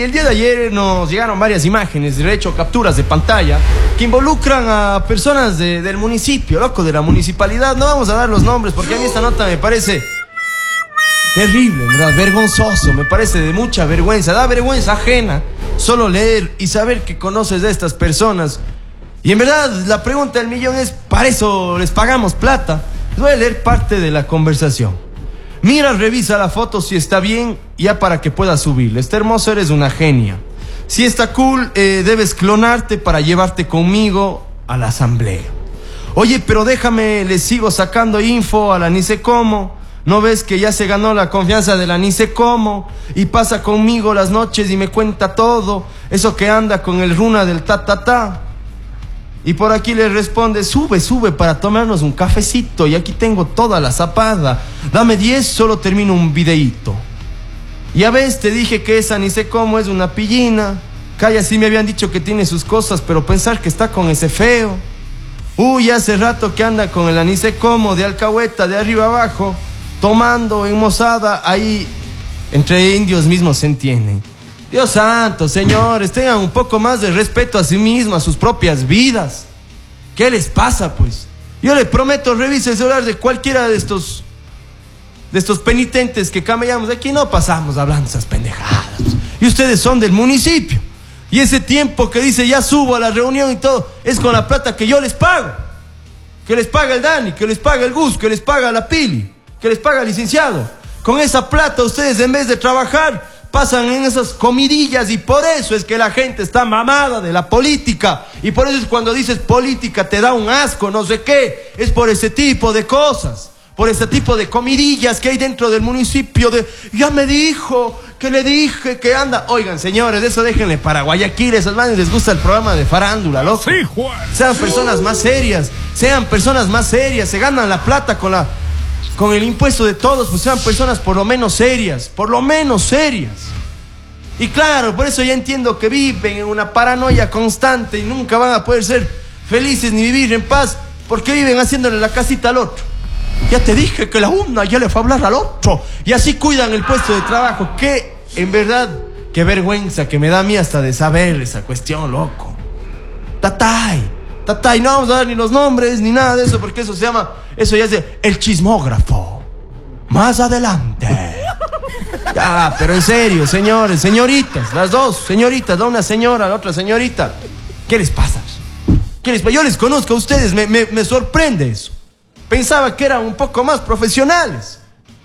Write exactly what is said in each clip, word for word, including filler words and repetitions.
y el día de ayer nos llegaron varias imágenes, de hecho capturas de pantalla, que involucran a personas de, del municipio, loco, de la municipalidad. No vamos a dar los nombres porque a mí esta nota me parece terrible, ¿verdad? Vergonzoso, me parece de mucha vergüenza, da vergüenza ajena solo leer y saber que conoces de estas personas. Y en verdad la pregunta del millón es, ¿para eso les pagamos plata? Les voy a leer parte de la conversación. Mira, revisa la foto si está bien, ya para que puedas subirla. Está hermoso, eres una genia. Si está cool, eh, debes clonarte para llevarte conmigo a la asamblea. Oye, pero déjame, le sigo sacando info a la ni sé cómo. ¿No ves que ya se ganó la confianza de la ni sé cómo? Y pasa conmigo las noches y me cuenta todo. Eso que anda con el runa del ta ta ta. Y por aquí le responde, sube, sube para tomarnos un cafecito. Y aquí tengo toda la zapada. Dame diez, solo termino un videíto. Ya ves, te dije que esa ni sé cómo es una pillina. Calla, sí me habían dicho que tiene sus cosas, pero pensar que está con ese feo. Uy, hace rato que anda con el ni sé cómo de alcahueta de arriba abajo, tomando en mozada, ahí entre indios mismos se entienden. Dios santo, señores, tengan un poco más de respeto a sí mismos, a sus propias vidas. ¿Qué les pasa, pues? Yo le prometo, revise el celular de cualquiera de estos de estos penitentes que camellamos aquí, no pasamos hablando esas pendejadas. Y ustedes son del municipio. Y ese tiempo que dice ya subo a la reunión y todo, es con la plata que yo les pago. Que les paga el Dani, que les paga el Gus, que les paga la Pili, que les paga el licenciado. Con esa plata ustedes, en vez de trabajar, pasan en esas comidillas, y por eso es que la gente está mamada de la política. Y por eso es cuando dices política te da un asco, no sé qué. Es por ese tipo de cosas, por ese tipo de comidillas que hay dentro del municipio. De ya me dijo, que le dije, que anda. Oigan, señores, eso déjenle para Guayaquil. Esas manes les gusta el programa de farándula, loco. Sí, Juan. Sean personas más serias, sean personas más serias. Se ganan la plata con la con el impuesto de todos, pues sean personas por lo menos serias, por lo menos serias. Y claro, por eso ya entiendo que viven en una paranoia constante y nunca van a poder ser felices ni vivir en paz, porque viven haciéndole la casita al otro. Ya te dije que la una ya le fue a hablar al otro, y así cuidan el puesto de trabajo. Que en verdad, qué vergüenza que me da a mí hasta de saber esa cuestión, loco. Tatay, tatay, no vamos a dar ni los nombres ni nada de eso, porque eso se llama, eso ya es de el chismógrafo. Más adelante. Ya, pero en serio, señores, señoritas, las dos señoritas, la una señora, la otra señorita. ¿Qué les pasa? ¿Qué les pasa? Yo les conozco a ustedes, me, me, me sorprende eso. Pensaba que eran un poco más profesionales.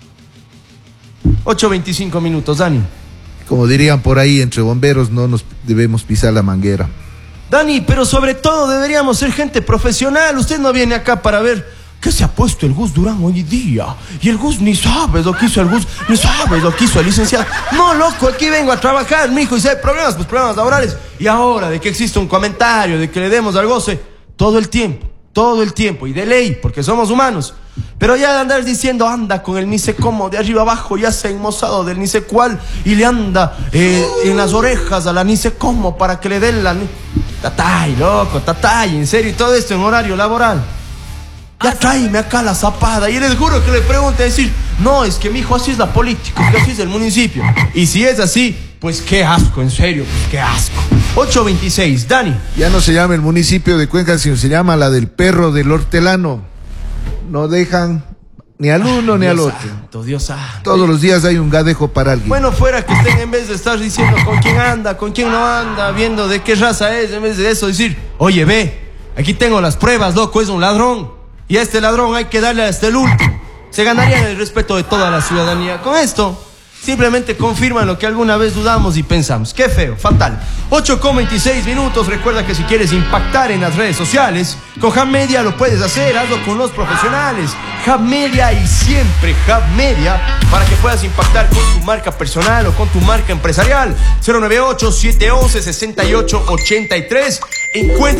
ocho veinticinco minutos, Dani. Como dirían por ahí, entre bomberos no nos debemos pisar la manguera. Dani, pero sobre todo deberíamos ser gente profesional. Usted no viene acá para ver qué se ha puesto el Gus Durán hoy día. Y el Gus ni sabe lo que hizo el Gus, ni sabe lo que hizo el licenciado. No, loco, aquí vengo a trabajar, mijo, y si hay problemas, pues problemas laborales. Y ahora, de que existe un comentario, de que le demos al goce, todo el tiempo, todo el tiempo, y de ley, porque somos humanos. Pero ya de andar diciendo, anda con el ni sé cómo, de arriba abajo, ya se ha enmozado del ni sé cuál, y le anda eh, en las orejas a la ni sé cómo para que le den la... Tatay, loco, tatay, en serio, y todo esto en horario laboral. Ya tráeme acá la zapada. Y les juro que le pregunte, decir, no, es que mi hijo así es la política, es que así es el municipio. Y si es así, pues qué asco, en serio, pues qué asco. ocho veintiséis, Dani. Ya no se llama el municipio de Cuenca, sino se llama la del perro del hortelano. No dejan ni al uno Ay, ni Dios al otro. Santo, Dios santo. Todos los días hay un gadejo para alguien. Bueno, fuera que estén, en vez de estar diciendo con quién anda, con quién no anda, viendo de qué raza es, en vez de eso decir, oye, ve, aquí tengo las pruebas, loco, es un ladrón. Y a este ladrón hay que darle hasta el último. Se ganarían el respeto de toda la ciudadanía. Con esto, simplemente confirman lo que alguna vez dudamos y pensamos. Qué feo, fatal. ocho con veintiséis minutos. Recuerda que si quieres impactar en las redes sociales, con Hub Media lo puedes hacer. Hazlo con los profesionales. Hub Media y siempre Hub Media, para que puedas impactar con tu marca personal o con tu marca empresarial. cero nueve ocho, siete uno uno, seis ocho ocho tres. Encuentra